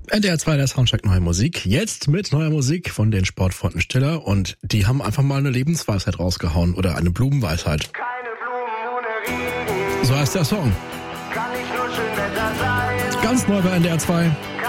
NDR 2, der Soundcheck Neue Musik. Jetzt mit neuer Musik von den Sportfreunden Stiller. Und die haben einfach mal eine Lebensweisheit rausgehauen. Oder eine Blumenweisheit. Keine Blumen ohne Regen. So heißt der Song. Kann nicht nur schön Wetter sein. Ganz neu bei NDR 2. Keine